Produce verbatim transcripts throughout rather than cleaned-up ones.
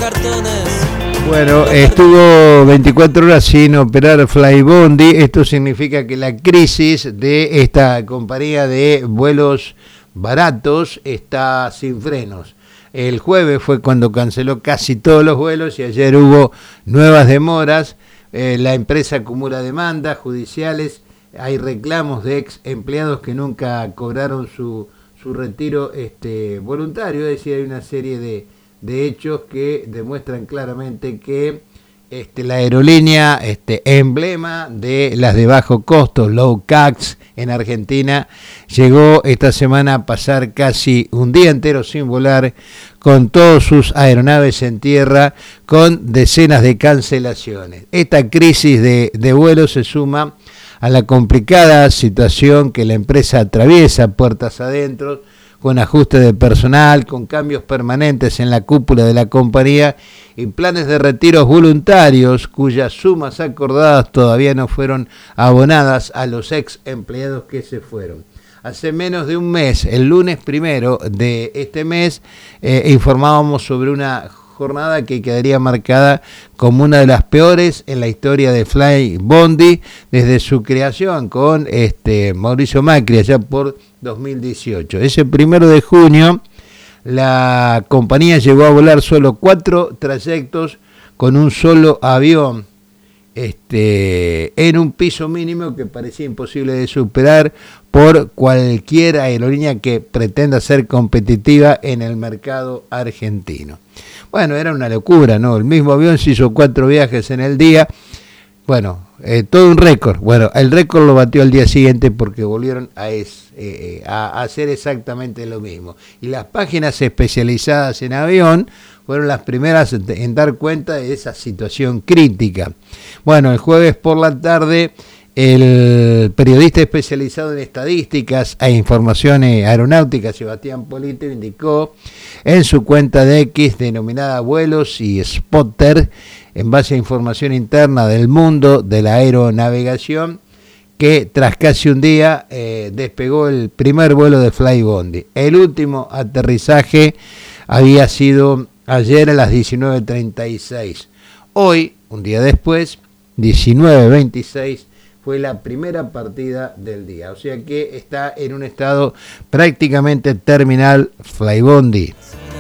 cartones. Bueno, estuvo veinticuatro horas sin operar Flybondi. Esto significa que la crisis de esta compañía de vuelos baratos está sin frenos. El jueves fue cuando canceló casi todos los vuelos y ayer hubo nuevas demoras. Eh, la empresa acumula demandas judiciales. Hay reclamos de ex empleados que nunca cobraron su, su retiro este, voluntario. Es decir, hay una serie de, de hechos que demuestran claramente que este, la aerolínea este, emblema de las de bajo costo, low cost, en Argentina, llegó esta semana a pasar casi un día entero sin volar, con todas sus aeronaves en tierra, con decenas de cancelaciones. Esta crisis de, de vuelo se suma a la complicada situación que la empresa atraviesa puertas adentro, con ajuste de personal, con cambios permanentes en la cúpula de la compañía y planes de retiros voluntarios cuyas sumas acordadas todavía no fueron abonadas a los ex empleados que se fueron. Hace menos de un mes, el lunes primero de este mes, eh, informábamos sobre una jornada que quedaría marcada como una de las peores en la historia de Flybondi desde su creación con este Mauricio Macri allá por dos mil dieciocho. Ese primero de junio la compañía llegó a volar solo cuatro trayectos con un solo avión, este, en un piso mínimo que parecía imposible de superar por cualquier aerolínea que pretenda ser competitiva en el mercado argentino. Bueno, era una locura, ¿no? El mismo avión se hizo cuatro viajes en el día. Bueno, eh, todo un récord. Bueno, el récord lo batió al día siguiente porque volvieron a, es, eh, a hacer exactamente lo mismo. Y las páginas especializadas en avión fueron las primeras en dar cuenta de esa situación crítica. Bueno, el jueves por la tarde, el periodista especializado en estadísticas e informaciones aeronáuticas, Sebastián Polito, indicó en su cuenta de X, denominada Vuelos y Spotter, en base a información interna del mundo de la aeronavegación, que tras casi un día eh, despegó el primer vuelo de Flybondi. El último aterrizaje había sido ayer a las diecinueve treinta y seis. Hoy, un día después, diecinueve veintiséis, fue la primera partida del día. O sea que está en un estado prácticamente terminal Flybondi.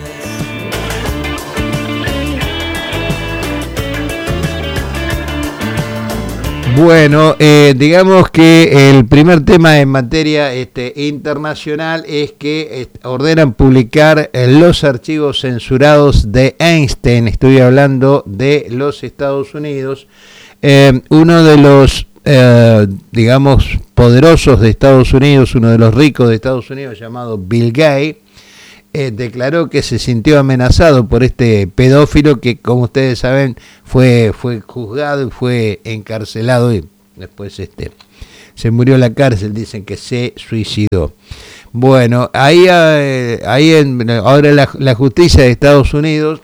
Bueno, eh, digamos que el primer tema en materia este, internacional es que eh, ordenan publicar eh, los archivos censurados de Einstein. Estoy hablando de los Estados Unidos. Eh, uno de los, eh, digamos, poderosos de Estados Unidos, uno de los ricos de Estados Unidos, llamado Bill Gates, Eh, declaró que se sintió amenazado por este pedófilo que, como ustedes saben, fue fue juzgado y fue encarcelado y después este se murió en la cárcel. Dicen que se suicidó. Bueno, ahí, eh, ahí en, ahora la, la justicia de Estados Unidos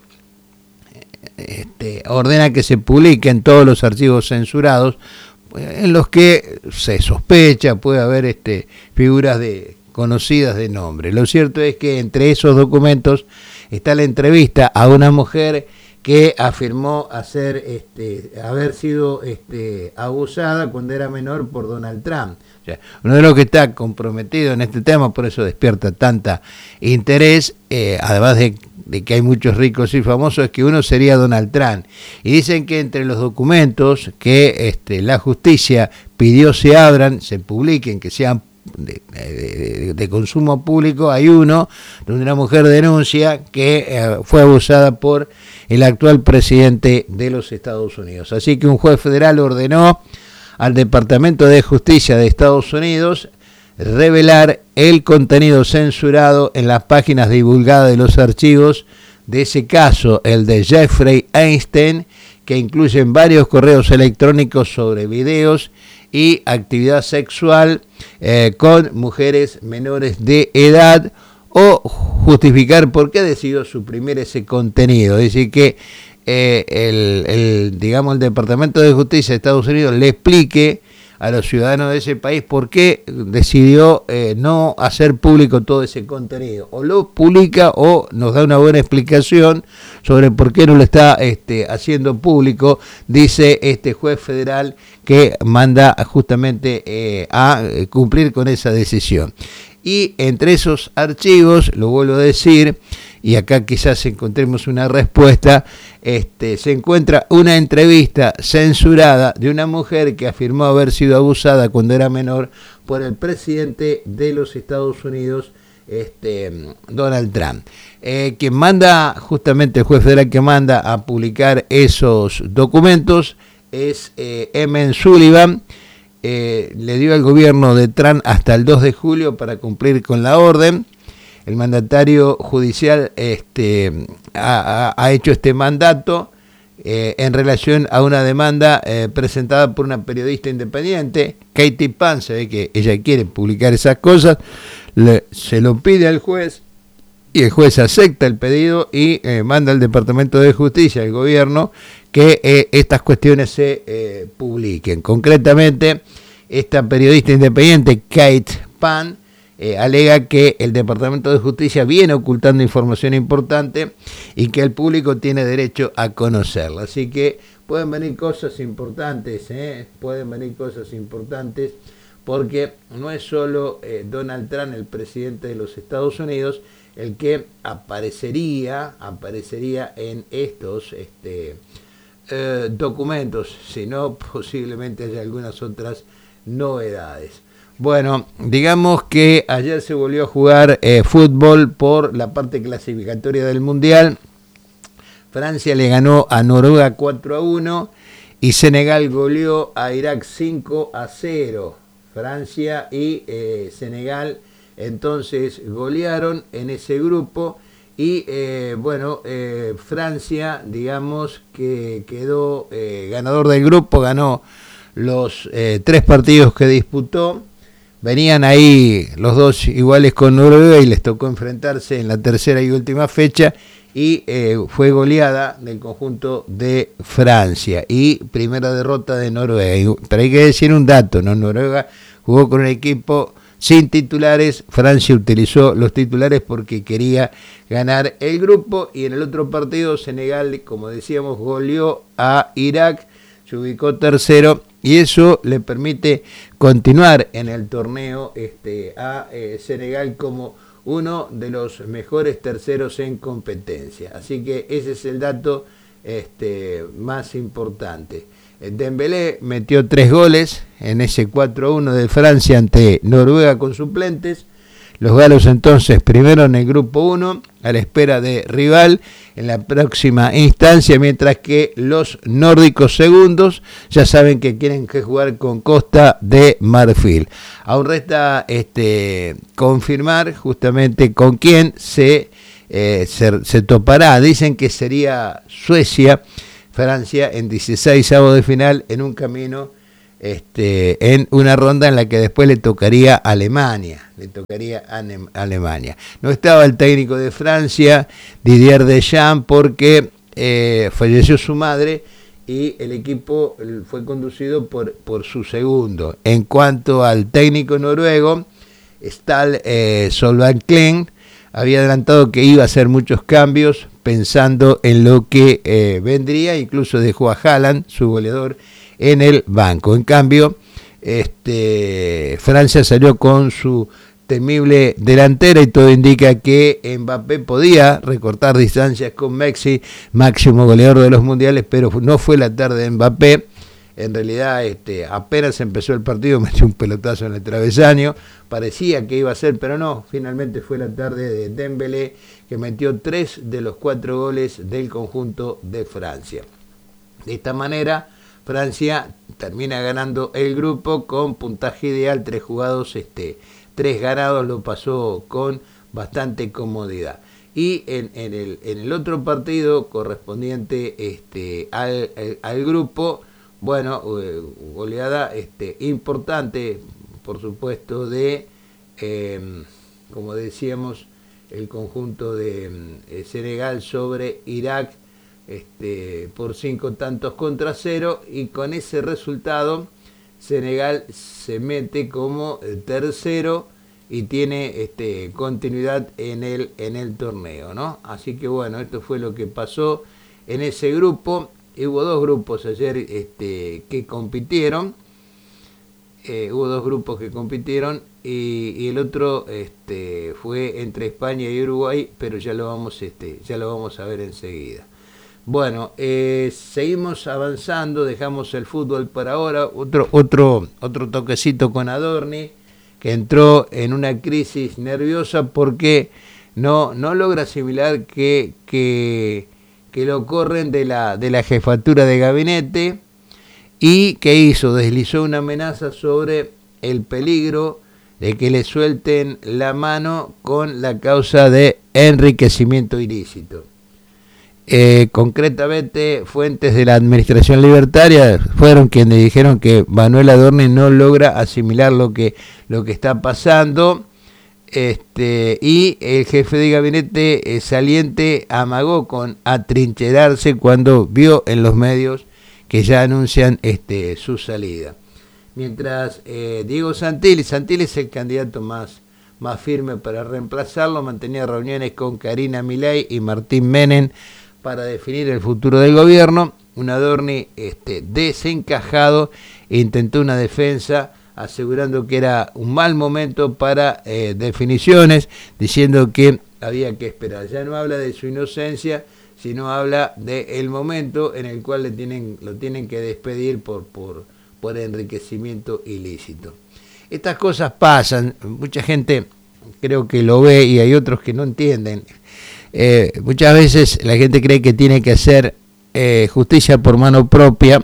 este, ordena que se publiquen todos los archivos censurados en los que se sospecha puede haber este figuras de conocidas de nombre. Lo cierto es que entre esos documentos está la entrevista a una mujer que afirmó hacer, este, haber sido este, abusada cuando era menor por Donald Trump. O sea, uno de los que está comprometido en este tema, por eso despierta tanta interés, eh, además de, de que hay muchos ricos y famosos, es que uno sería Donald Trump. Y dicen que entre los documentos que este, la justicia pidió se abran, se publiquen, que sean De, de, de consumo público, hay uno donde una mujer denuncia que eh, fue abusada por el actual presidente de los Estados Unidos. Así que un juez federal ordenó al Departamento de Justicia de Estados Unidos revelar el contenido censurado en las páginas divulgadas de los archivos de ese caso, el de Jeffrey Einstein, que incluyen varios correos electrónicos sobre videos y actividad sexual eh, con mujeres menores de edad, o justificar por qué decidió suprimir ese contenido. Es decir, que eh, el, el, digamos, el Departamento de Justicia de Estados Unidos le explique a los ciudadanos de ese país por qué decidió eh, no hacer público todo ese contenido. O lo publica o nos da una buena explicación sobre por qué no lo está este, haciendo público, dice este juez federal que manda justamente eh, a cumplir con esa decisión. Y entre esos archivos, lo vuelvo a decir, y acá quizás encontremos una respuesta, este, se encuentra una entrevista censurada de una mujer que afirmó haber sido abusada cuando era menor por el presidente de los Estados Unidos, este, Donald Trump. Eh, quien manda, justamente el juez federal que manda a publicar esos documentos es eh, Emmett Sullivan. Eh, le dio al gobierno de Trump hasta el dos de julio para cumplir con la orden. El mandatario judicial este, ha, ha hecho este mandato eh, en relación a una demanda eh, presentada por una periodista independiente, Katie Pan. Se ve que ella quiere publicar esas cosas, le, se lo pide al juez y el juez acepta el pedido y eh, manda al Departamento de Justicia, al gobierno, que eh, estas cuestiones se eh, publiquen. Concretamente, esta periodista independiente, Kate Pan, eh, alega que el Departamento de Justicia viene ocultando información importante y que el público tiene derecho a conocerla. Así que pueden venir cosas importantes, ¿eh? pueden venir cosas importantes, porque no es solo eh, Donald Trump, el presidente de los Estados Unidos, el que aparecería, aparecería en estos este, eh, documentos, sino posiblemente haya algunas otras novedades. Bueno, digamos que ayer se volvió a jugar eh, fútbol por la parte clasificatoria del Mundial. Francia le ganó a Noruega cuatro a uno y Senegal goleó a Irak cinco a cero. Francia y eh, Senegal entonces golearon en ese grupo y eh, bueno, eh, Francia, digamos que quedó eh, ganador del grupo, ganó los eh, tres partidos que disputó. Venían ahí los dos iguales con Noruega y les tocó enfrentarse en la tercera y última fecha y eh, fue goleada del conjunto de Francia y primera derrota de Noruega. Pero hay que decir un dato, ¿no? Noruega jugó con un equipo sin titulares, Francia utilizó los titulares porque quería ganar el grupo y en el otro partido Senegal, como decíamos, goleó a Irak, se ubicó tercero y eso le permite continuar en el torneo este, a eh, Senegal como uno de los mejores terceros en competencia. Así que ese es el dato este, más importante. Dembélé metió tres goles en ese cuatro a uno de Francia ante Noruega con suplentes. Los galos entonces primero en el grupo uno, a la espera de rival en la próxima instancia, mientras que los nórdicos segundos ya saben que quieren que jugar con Costa de Marfil. Aún resta este, confirmar justamente con quién se, eh, se, se topará. Dicen que sería Suecia, Francia en dieciseisavos de final en un camino, este, en una ronda en la que después le tocaría a Alemania, le tocaría a Alemania. No estaba el técnico de Francia, Didier Deschamps, porque eh, falleció su madre y el equipo fue conducido por, por su segundo. En cuanto al técnico noruego, Ståle eh, Solbakken había adelantado que iba a hacer muchos cambios pensando en lo que eh, vendría, incluso dejó a Haaland, su goleador, en el banco. En cambio, este, Francia salió con su temible delantera y todo indica que Mbappé podía recortar distancias con Messi, máximo goleador de los mundiales, pero no fue la tarde de Mbappé. En realidad, este, apenas empezó el partido, metió un pelotazo en el travesaño, parecía que iba a ser, pero no, finalmente fue la tarde de Dembélé, que metió tres de los cuatro goles del conjunto de Francia. De esta manera, Francia termina ganando el grupo con puntaje ideal, tres jugados, este, tres ganados, lo pasó con bastante comodidad. Y en, en, el, en el otro partido correspondiente este, al, al, al grupo, bueno, goleada este, importante, por supuesto, de, eh, como decíamos, el conjunto de eh, Senegal sobre Irak este, por cinco tantos contra cero, y con ese resultado Senegal se mete como tercero y tiene este, continuidad en el, en el torneo, ¿no? Así que bueno, esto fue lo que pasó en ese grupo. Y hubo dos grupos ayer este, que compitieron, eh, hubo dos grupos que compitieron y, y el otro este, fue entre España y Uruguay, pero ya lo vamos, este, ya lo vamos a ver enseguida. Bueno, eh, seguimos avanzando, dejamos el fútbol para ahora, otro, otro, otro toquecito con Adorni, que entró en una crisis nerviosa porque no, no logra asimilar que, que, que lo corren de la, de la jefatura de gabinete. ¿Y qué hizo? Deslizó una amenaza sobre el peligro de que le suelten la mano con la causa de enriquecimiento ilícito. Eh, concretamente, fuentes de la administración libertaria fueron quienes dijeron que Manuel Adorni no logra asimilar lo que, lo que está pasando, este, y el jefe de gabinete eh, saliente amagó con atrincherarse cuando vio en los medios que ya anuncian este, su salida. Mientras eh, Diego Santilli, Santilli es el candidato más, más firme para reemplazarlo, mantenía reuniones con Karina Milei y Martín Menem para definir el futuro del gobierno. Un Adorni este, desencajado e intentó una defensa asegurando que era un mal momento para eh, definiciones, diciendo que había que esperar. Ya no habla de su inocencia, sino habla del momento en el cual le tienen, lo tienen que despedir por, por, por enriquecimiento ilícito. Estas cosas pasan, mucha gente creo que lo ve y hay otros que no entienden. Eh, muchas veces la gente cree que tiene que hacer eh, justicia por mano propia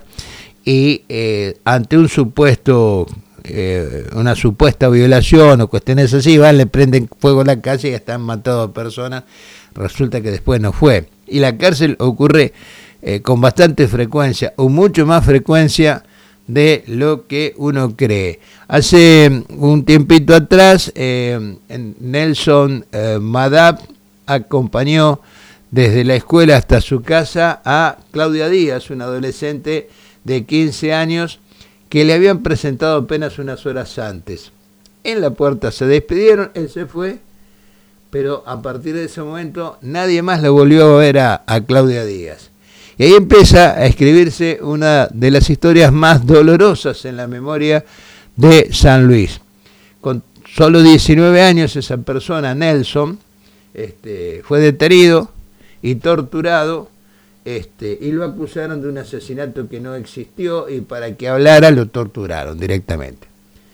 y eh, ante un supuesto, eh, una supuesta violación o cuestiones así, van, le prenden fuego a la casa y están matando a personas, resulta que después no fue. Y la cárcel ocurre eh, con bastante frecuencia, o mucho más frecuencia de lo que uno cree. Hace un tiempito atrás, eh, Nelson eh, Madab acompañó desde la escuela hasta su casa a Claudia Díaz, una adolescente de quince años que le habían presentado apenas unas horas antes. En la puerta se despidieron, él se fue, pero a partir de ese momento nadie más la volvió a ver a, a Claudia Díaz. Y ahí empieza a escribirse una de las historias más dolorosas en la memoria de San Luis. Con solo diecinueve años esa persona, Nelson, este, fue detenido y torturado, este, y lo acusaron de un asesinato que no existió, y para que hablara lo torturaron directamente.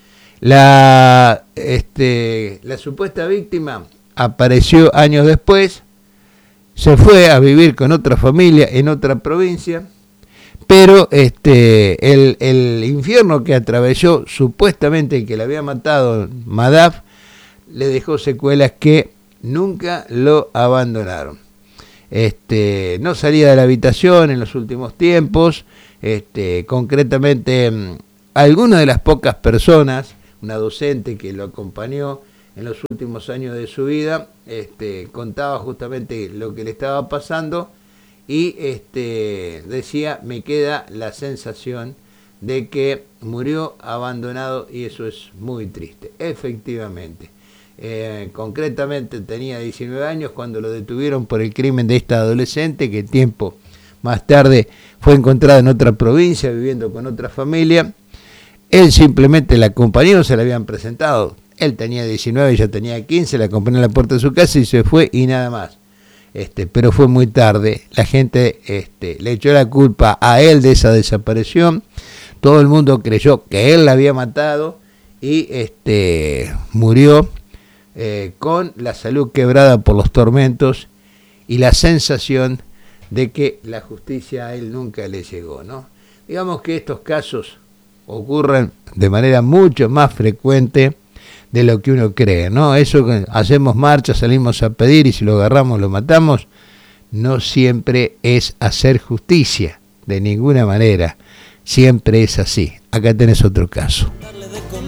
La, este, la supuesta víctima apareció años después, se fue a vivir con otra familia en otra provincia, pero este, el, el infierno que atravesó supuestamente que le había matado Madab le dejó secuelas que nunca lo abandonaron. Este, no salía de la habitación en los últimos tiempos, este, concretamente algunas de las pocas personas, una docente que lo acompañó en los últimos años de su vida, este, contaba justamente lo que le estaba pasando y este, decía, me queda la sensación de que murió abandonado, y eso es muy triste. Efectivamente, eh, concretamente tenía diecinueve años cuando lo detuvieron por el crimen de esta adolescente, que tiempo más tarde fue encontrada en otra provincia viviendo con otra familia. Él simplemente la acompañó, no se la habían presentado. Él tenía diecinueve, ella tenía quince, la acompañó a la puerta de su casa y se fue y nada más. Este, pero fue muy tarde. La gente este, le echó la culpa a él de esa desaparición. Todo el mundo creyó que él la había matado y este, murió eh, con la salud quebrada por los tormentos y la sensación de que la justicia a él nunca le llegó, ¿no? Digamos que estos casos ocurren de manera mucho más frecuente de lo que uno cree, ¿no? Eso que hacemos marcha, salimos a pedir y si lo agarramos lo matamos, no siempre es hacer justicia, de ninguna manera, siempre es así. Acá tenés otro caso.